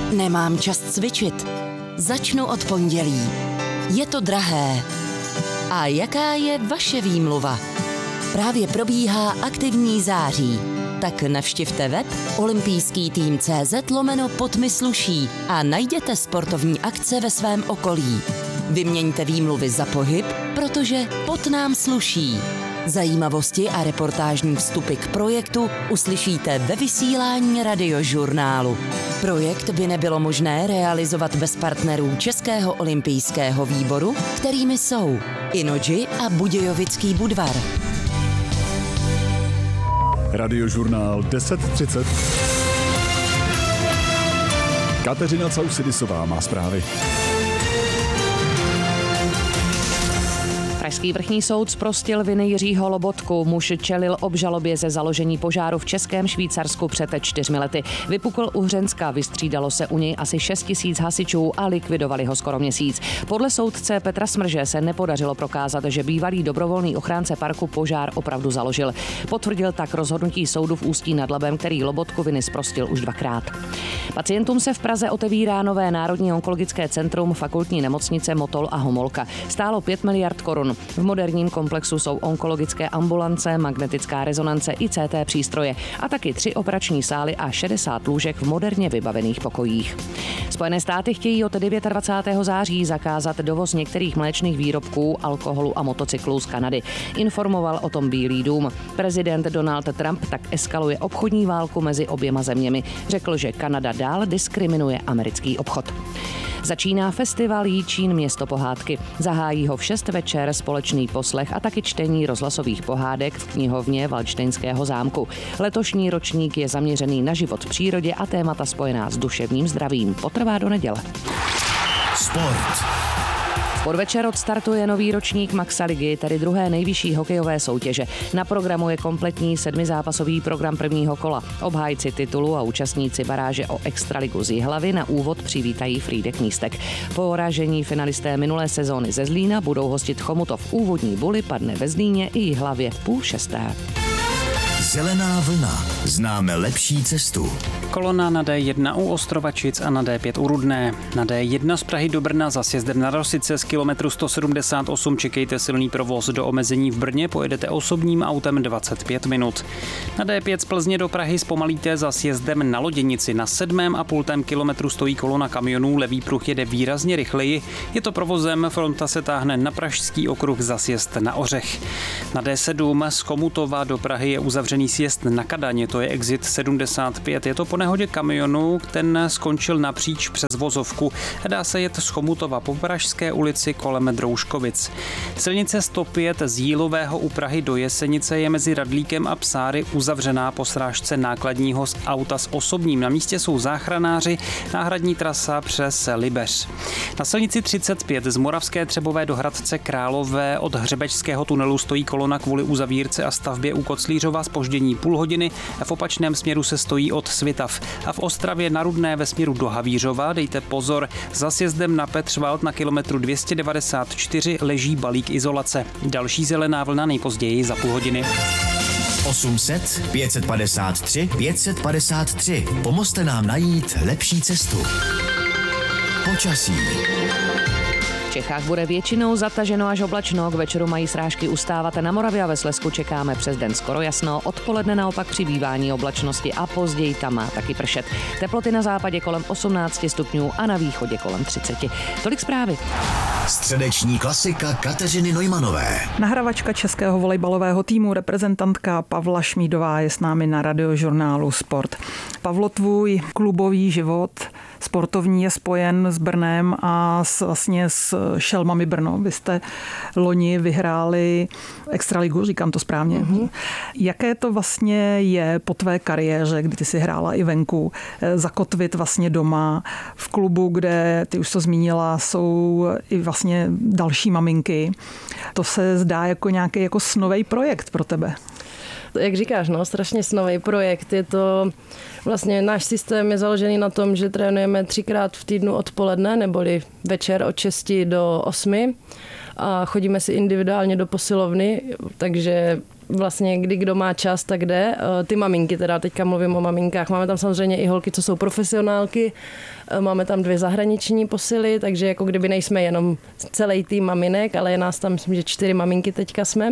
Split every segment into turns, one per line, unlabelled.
Nemám čas cvičit. Začnu od pondělí. Je to drahé. A jaká je vaše výmluva? Právě probíhá aktivní září. Tak navštivte web olympijský-tým.cz/podmysluší a najděte sportovní akce ve svém okolí. Vyměňte výmluvy za pohyb, protože pot nám sluší. Zajímavosti a reportážní vstupy k projektu uslyšíte ve vysílání Radiožurnálu. Projekt by nebylo možné realizovat bez partnerů Českého olympijského výboru, kterými jsou Innogy a Budějovický Budvar.
Radiožurnál 10:30. Kateřina Causidisová má zprávy.
Pražský vrchní soud zprostil viny Jiřího Lobotku. Muž čelil obžalobě ze založení požáru v Českém Švýcarsku před 4 lety. Vypukl u Hřenska, vystřídalo se u něj asi 6 000 hasičů a likvidovali ho skoro měsíc. Podle soudce Petra Smrže se nepodařilo prokázat, že bývalý dobrovolný ochránce parku požár opravdu založil. Potvrdil tak rozhodnutí soudu v Ústí nad Labem, který Lobotku viny zprostil už 2krát. Pacientům se v Praze otevírá nové Národní onkologické centrum fakultní nemocnice Motol a Homolka. Stálo 5 miliard korun. V moderním komplexu jsou onkologické ambulance, magnetická rezonance i CT přístroje a taky 3 operační sály a 60 lůžek v moderně vybavených pokojích. Spojené státy chtějí od 29. září zakázat dovoz některých mléčných výrobků, alkoholu a motocyklů z Kanady. Informoval o tom Bílý dům. Prezident Donald Trump tak eskaluje obchodní válku mezi oběma zeměmi. Řekl, že Kanada dál diskriminuje americký obchod. Začíná festival Jičín město pohádky. Zahájí ho v 6 večer společný poslech a taky čtení rozhlasových pohádek v knihovně Valdštejnského zámku. Letošní ročník je zaměřený na život v přírodě a témata spojená s duševním zdravím. Potrvá do neděle.
Sport.
V podvečer odstartuje nový ročník Maxa ligy, tedy druhé nejvyšší hokejové soutěže. Na programu je kompletní 7zápasový program prvního kola. Obhájci titulu a účastníci baráže o extraligu z Jihlavy na úvod přivítají Frýdek Místek. Po poražení finalisté minulé sezóny ze Zlína budou hostit Chomutov. Úvodní buli padne ve Zlíně i Jihlavě v 5:30.
Zelená vlna. Známe lepší cestu.
Kolona na D1 u Ostrovačic a na D5 u Rudné. Na D1 z Prahy do Brna za sjezdem na Rosice z kilometru 178 čekejte silný provoz. Do omezení v Brně pojedete osobním autem 25 minut. Na D5 z Plzně do Prahy zpomalíte za sjezdem na Loděnici. Na 7,5 kilometru stojí kolona kamionů, levý pruh jede výrazně rychleji. Je to provozem, fronta se táhne na Pražský okruh za sjezd na Ořech. Na D7 z Chomutova do Prahy je uzavřený sjezd na Kadaně, to je exit 75. Je to po nehodě kamionu, ten skončil napříč přes vozovku a dá se jet z Chomutova po Pražské ulici kolem Drouškovic. Silnice 105 z Jílového u Prahy do Jesenice je mezi Radlíkem a Psáry uzavřená po srážce nákladního auta s osobním. Na místě jsou záchranáři, náhradní trasa přes Libeř. Na silnici 35 z Moravské Třebové do Hradce Králové od Hřebečského tunelu stojí kolona kvůli uzavírce a stavbě u Koclířova, zpoždění půl hodiny, v opačném směru se stojí od Svitav. A v Ostravě na Rudné ve směru do Havířova dejte pozor, za sjezdem na Petřvald na kilometru 294 leží balík izolace. Další zelená vlna nejpozději za půl hodiny.
800 553 553. Pomozte nám najít lepší cestu. Počasí.
V Čechách bude většinou zataženo až oblačno, k večeru mají srážky ustávat. Na Moravě a ve Slezsku čekáme přes den skoro jasno, odpoledne naopak přibývání oblačnosti a později tam má taky pršet. Teploty na západě kolem 18 stupňů a na východě kolem 30. Tolik zprávy.
Středeční klasika Kateřiny Neumanové.
Nahravačka českého volejbalového týmu, reprezentantka Pavla Šmídová je s námi na Radiožurnálu Sport. Pavlo, tvůj klubový život sportovní je spojen s Brnem a vlastně s Šelmami Brno. Vy jste loni vyhráli extraligu, říkám to správně. Mm-hmm. Jaké to vlastně je po tvé kariéře, kdy ty jsi hrála i venku, zakotvit vlastně doma v klubu, kde, ty už to zmínila, jsou i vlastně další maminky. To se zdá jako nějaký jako snový projekt pro tebe.
Jak říkáš, strašně snový projekt. Je to vlastně náš systém je založený na tom, že trénujeme 3krát v týdnu odpoledne, neboli večer od 6 do 8 a chodíme si individuálně do posilovny, takže vlastně kdy kdo má čas, tak jde. Ty maminky, teda teďka mluvím o maminkách, máme tam samozřejmě i holky, co jsou profesionálky, máme tam 2 zahraniční posily, takže jako kdyby nejsme jenom celý tým maminek, ale je nás tam, myslím, že 4 maminky teďka jsme.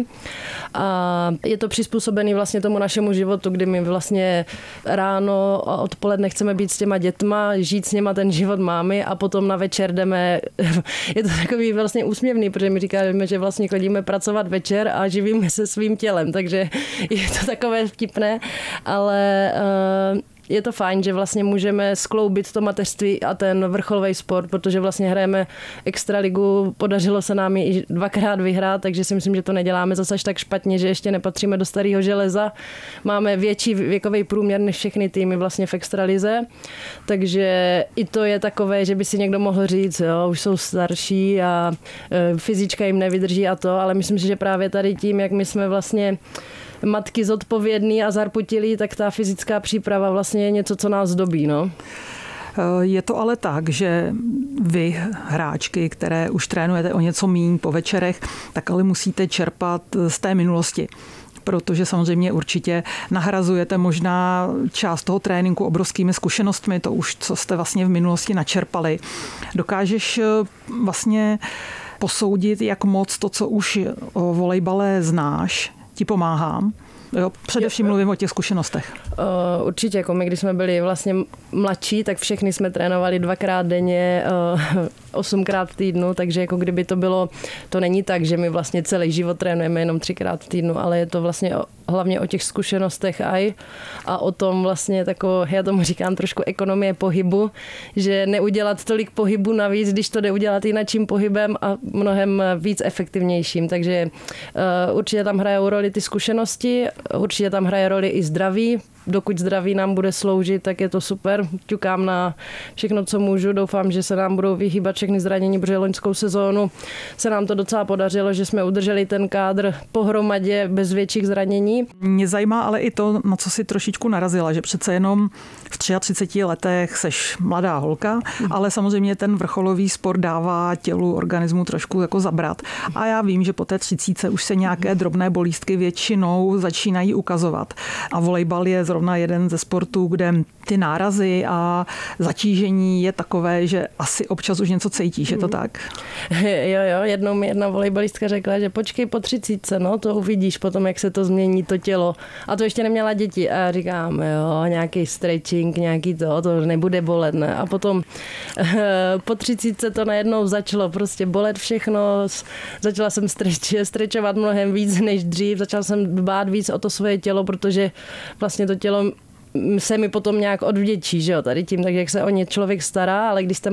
A je to přizpůsobený vlastně tomu našemu životu, kdy my vlastně ráno a odpoledne chceme být s těma dětma, žít s něma ten život mámy a potom na večer jdeme, je to takový vlastně úsměvný, protože my říkáme, že vlastně chodíme pracovat večer a živíme se svým tělem, takže je to takové vtipné, ale je to fajn, že vlastně můžeme skloubit to mateřství a ten vrcholový sport, protože vlastně hrajeme extraligu, podařilo se nám ji i 2krát vyhrát, takže si myslím, že to neděláme zase až tak špatně, že ještě nepatříme do starého železa. Máme větší věkový průměr než všechny týmy vlastně v extralize, takže i to je takové, že by si někdo mohl říct, jo, už jsou starší a fyzička jim nevydrží a to, ale myslím si, že právě tady tím, jak my jsme vlastně matky zodpovědný a zarputilý, tak ta fyzická příprava vlastně je něco, co nás dobí, no.
Je to ale tak, že vy, hráčky, které už trénujete o něco míň po večerech, tak ale musíte čerpat z té minulosti. Protože samozřejmě určitě nahrazujete možná část toho tréninku obrovskými zkušenostmi, to už, co jste vlastně v minulosti načerpali. Dokážeš vlastně posoudit, jak moc to, co už o volejbale znáš, ti pomáhá? Jo, především mluvím o těch zkušenostech.
Určitě, jako my, když jsme byli vlastně mladší, tak všechny jsme trénovali 2krát denně, 8krát v týdnu, takže jako kdyby to bylo, to není tak, že my vlastně celý život trénujeme jenom 3krát v týdnu, ale je to vlastně hlavně o těch zkušenostech a o tom vlastně já tomu říkám trošku ekonomie pohybu, že neudělat tolik pohybu navíc, když to jde udělat jinakším pohybem a mnohem víc efektivnějším, takže určitě tam hrajou roli ty zkušenosti, určitě tam hraje roli i zdraví. Dokud zdraví nám bude sloužit, tak je to super. Ťukám na všechno, co můžu. Doufám, že se nám budou vyhýbat všechny zranění, protože loňskou sezónu se nám to docela podařilo, že jsme udrželi ten kádr pohromadě bez větších zranění.
Mě zajímá ale i to, na co si trošičku narazila, že přece jenom v 33 letech seš mladá holka, ale samozřejmě ten vrcholový sport dává tělu, organismu trošku jako zabrat. A já vím, že po té 30 už se nějaké drobné bolístky většinou začínají ukazovat. A volejbal je zrovna jeden ze sportů, kde ty nárazy a zatížení je takové, že asi občas už něco cítíš, je to tak?
Jo, jednou mi jedna volejbalistka řekla, že počkej po 30, no to uvidíš potom, jak se to změní to tělo. A to ještě neměla děti. A já říkám, jo, nějaký stretching, nějaký to nebude bolet, ne? A potom po 30 to najednou začalo prostě bolet všechno. Začala jsem strečovat mnohem víc než dřív. Začala jsem dbát víc o to svoje tělo, protože vlastně to tělo se mi potom nějak odvděčí, že jo, tady tím, tak jak se o ně člověk stará, ale když jste